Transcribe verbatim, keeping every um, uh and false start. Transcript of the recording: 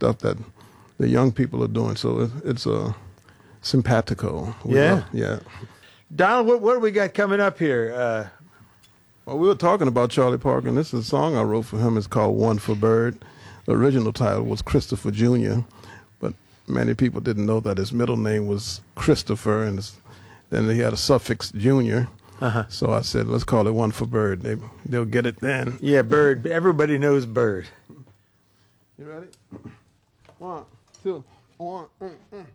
stuff that the young people are doing. So it, it's a simpatico. We Yeah? love- yeah. Donald, what, what do we got coming up here? Uh, Well, we were talking about Charlie Parker, and this is a song I wrote for him. It's called One for Bird. The original title was Christopher Junior, but many people didn't know that his middle name was Christopher, and his, then he had a suffix Junior. uh-huh. So I said, let's call it One for Bird. They, they'll get it then. Yeah, Bird. Everybody knows Bird. You ready? One, two, one, mm, mm.